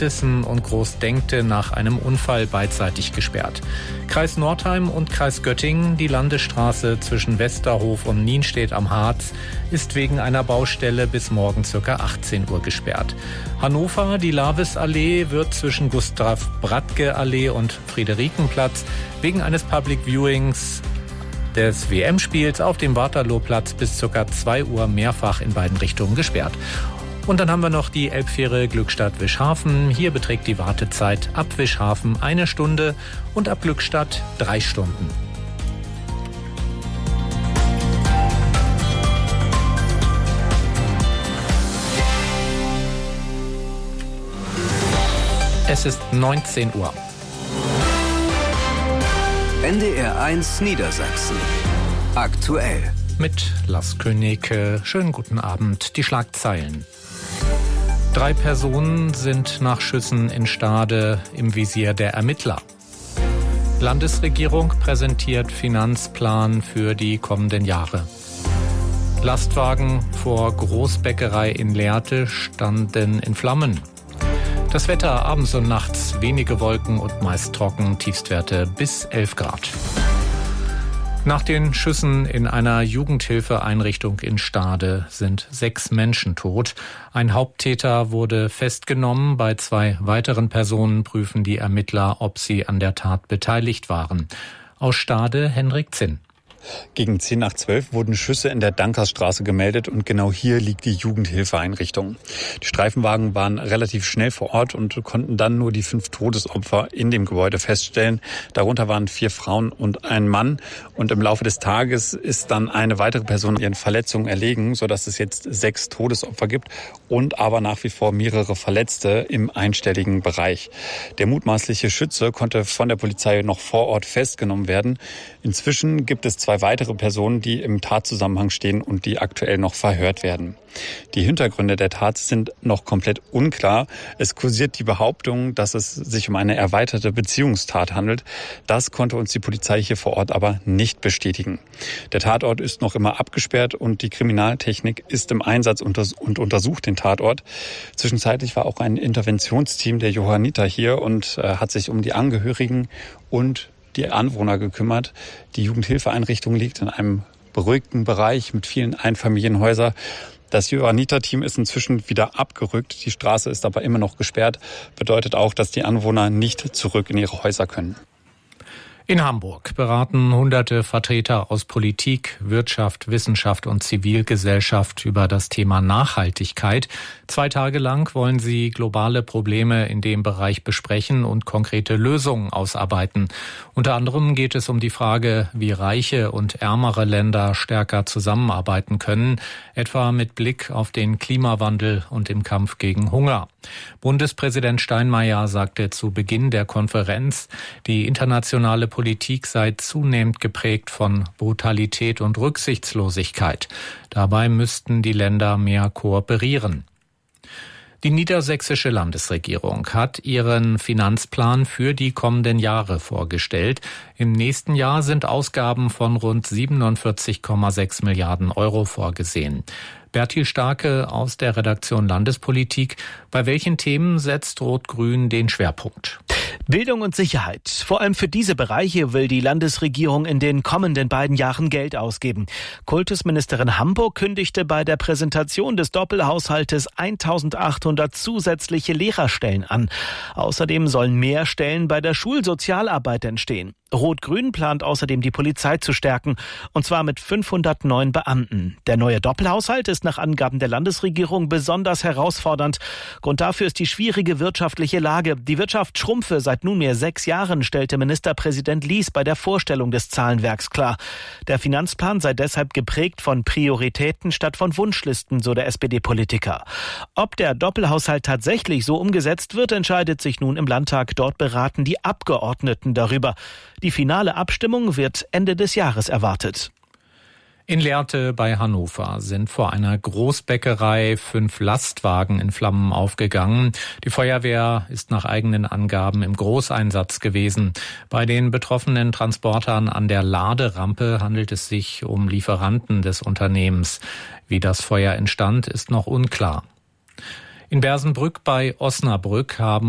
Hendissen und Großdenkte nach einem Unfall beidseitig gesperrt. Kreis Nordheim und Kreis Göttingen, die Landesstraße zwischen Westerhof und Nienstedt am Harz, ist wegen einer Baustelle bis morgen ca. 18 Uhr gesperrt. Hannover, die Lavisallee wird zwischen Gustav-Bradtke-Allee und Friederikenplatz wegen eines Public Viewings des WM-Spiels auf dem Waterlooplatz bis ca. 2 Uhr mehrfach in beiden Richtungen gesperrt. Und dann haben wir noch die Elbfähre Glückstadt-Wischhafen. Hier beträgt die Wartezeit ab Wischhafen 1 Stunde und ab Glückstadt 3 Stunden. Es ist 19 Uhr. NDR 1 Niedersachsen. Aktuell. Mit Lars König. Schönen guten Abend. Die Schlagzeilen. 3 Personen sind nach Schüssen in Stade im Visier der Ermittler. Landesregierung präsentiert Finanzplan für die kommenden Jahre. Lastwagen vor Großbäckerei in Lehrte standen in Flammen. Das Wetter abends und nachts wenige Wolken und meist trocken, Tiefstwerte bis 11 Grad. Nach den Schüssen in einer Jugendhilfeeinrichtung in Stade sind 6 Menschen tot. Ein Haupttäter wurde festgenommen. Bei 2 weiteren Personen prüfen die Ermittler, ob sie an der Tat beteiligt waren. Aus Stade Henrik Zinn. Gegen 10 nach 12 wurden Schüsse in der Dankersstraße gemeldet und genau hier liegt die Jugendhilfeeinrichtung. Die Streifenwagen waren relativ schnell vor Ort und konnten dann nur die 5 Todesopfer in dem Gebäude feststellen. Darunter waren 4 Frauen und ein Mann. Und im Laufe des Tages ist dann eine weitere Person ihren Verletzungen erlegen, sodass es jetzt 6 Todesopfer gibt und aber nach wie vor mehrere Verletzte im einstelligen Bereich. Der mutmaßliche Schütze konnte von der Polizei noch vor Ort festgenommen werden. Inzwischen gibt es 2 weitere Personen, die im Tatzusammenhang stehen und die aktuell noch verhört werden. Die Hintergründe der Tat sind noch komplett unklar. Es kursiert die Behauptung, dass es sich um eine erweiterte Beziehungstat handelt. Das konnte uns die Polizei hier vor Ort aber nicht bestätigen. Der Tatort ist noch immer abgesperrt und die Kriminaltechnik ist im Einsatz und untersucht den Tatort. Zwischenzeitlich war auch ein Interventionsteam der Johanniter hier und hat sich um die Angehörigen und die Anwohner gekümmert. Die Jugendhilfeeinrichtung liegt in einem beruhigten Bereich mit vielen Einfamilienhäusern. Das Johanniter-Team ist inzwischen wieder abgerückt. Die Straße ist aber immer noch gesperrt. Bedeutet auch, dass die Anwohner nicht zurück in ihre Häuser können. In Hamburg beraten Hunderte Vertreter aus Politik, Wirtschaft, Wissenschaft und Zivilgesellschaft über das Thema Nachhaltigkeit. 2 Tage lang wollen sie globale Probleme in dem Bereich besprechen und konkrete Lösungen ausarbeiten. Unter anderem geht es um die Frage, wie reiche und ärmere Länder stärker zusammenarbeiten können, etwa mit Blick auf den Klimawandel und im Kampf gegen Hunger. Bundespräsident Steinmeier sagte zu Beginn der Konferenz, die internationale Politik sei zunehmend geprägt von Brutalität und Rücksichtslosigkeit. Dabei müssten die Länder mehr kooperieren. Die niedersächsische Landesregierung hat ihren Finanzplan für die kommenden Jahre vorgestellt. Im nächsten Jahr sind Ausgaben von rund 47,6 Milliarden Euro vorgesehen. Bertil Starke aus der Redaktion Landespolitik. Bei welchen Themen setzt Rot-Grün den Schwerpunkt? Bildung und Sicherheit. Vor allem für diese Bereiche will die Landesregierung in den kommenden beiden Jahren Geld ausgeben. Kultusministerin Hamburg kündigte bei der Präsentation des Doppelhaushaltes 1800 zusätzliche Lehrerstellen an. Außerdem sollen mehr Stellen bei der Schulsozialarbeit entstehen. Rot-Grün plant außerdem, die Polizei zu stärken, und zwar mit 500 neuen Beamten. Der neue Doppelhaushalt ist nach Angaben der Landesregierung besonders herausfordernd. Grund dafür ist die schwierige wirtschaftliche Lage. Die Wirtschaft schrumpfe seit nunmehr 6 Jahren, stellte Ministerpräsident Lies bei der Vorstellung des Zahlenwerks klar. Der Finanzplan sei deshalb geprägt von Prioritäten statt von Wunschlisten, so der SPD-Politiker. Ob der Doppelhaushalt tatsächlich so umgesetzt wird, entscheidet sich nun im Landtag. Dort beraten die Abgeordneten darüber. Die finale Abstimmung wird Ende des Jahres erwartet. In Lehrte bei Hannover sind vor einer Großbäckerei 5 Lastwagen in Flammen aufgegangen. Die Feuerwehr ist nach eigenen Angaben im Großeinsatz gewesen. Bei den betroffenen Transportern an der Laderampe handelt es sich um Lieferanten des Unternehmens. Wie das Feuer entstand, ist noch unklar. In Bersenbrück bei Osnabrück haben